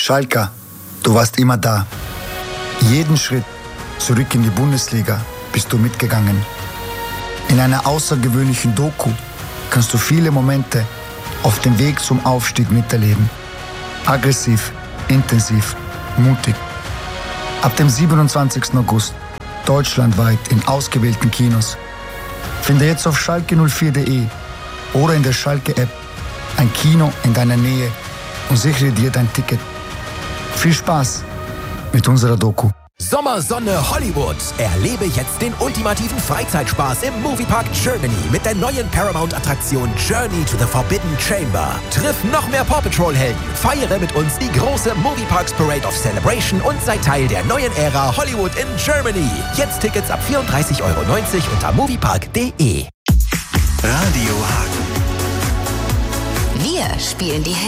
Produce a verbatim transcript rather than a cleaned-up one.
Schalker, du warst immer da. Jeden Schritt zurück in die Bundesliga bist du mitgegangen. In einer außergewöhnlichen Doku kannst du viele Momente auf dem Weg zum Aufstieg miterleben. Aggressiv, intensiv, mutig. Ab dem siebenundzwanzigsten August deutschlandweit in ausgewählten Kinos. Finde jetzt auf schalke null vier punkt de oder in der Schalke-App ein Kino in deiner Nähe und sichere dir dein Ticket. Viel Spaß mit unserer Doku. Sommersonne Hollywood. Erlebe jetzt den ultimativen Freizeitspaß im Moviepark Germany mit der neuen Paramount-Attraktion Journey to the Forbidden Chamber. Triff noch mehr Paw Patrol-Helden. Feiere mit uns die große Movieparks Parade of Celebration und sei Teil der neuen Ära Hollywood in Germany. Jetzt Tickets ab vierunddreißig Euro neunzig unter moviepark punkt de. Radio Hagen. Wir spielen die